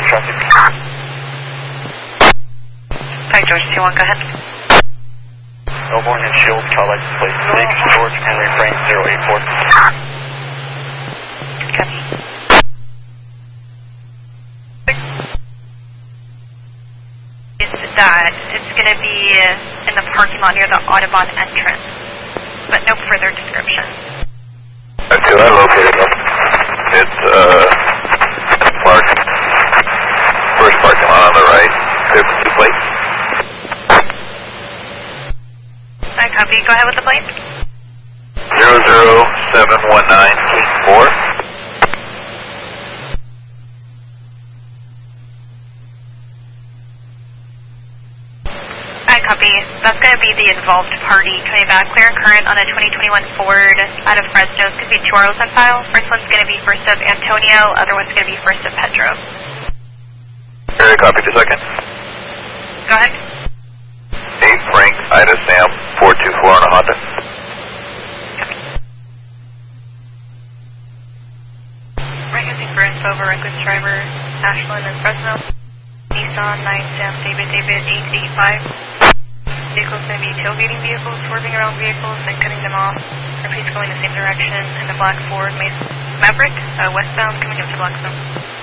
traffic. 5 George 21, go ahead. Melbourne and Shield, car license plate 6, George Henry Frank 084. Copy. It's going to be in the parking lot near the Audubon entrance, but no further description. Okay, I located them. It's parked. First parking lot on the right. 52 plate. I copy. Go ahead with the plate. 0071984. Copy. That's going to be the involved party coming back. Clear and current on a 2021 Ford out of Fresno. It's going to be 2 ROs on file. First one's going to be first of Antonio. Other one's going to be first of Pedro. Area copy, 2 seconds. Go ahead. 8 Frank Ida Sam 424 on a Honda. Recognizing for info over reckless driver Ashland and Fresno. Nissan 9 Sam David 885. Vehicle's going to be tailgating vehicles, swerving around vehicles, and cutting them off. Repeats going the same direction in the black Ford Maverick, westbound, coming up to Blackstone.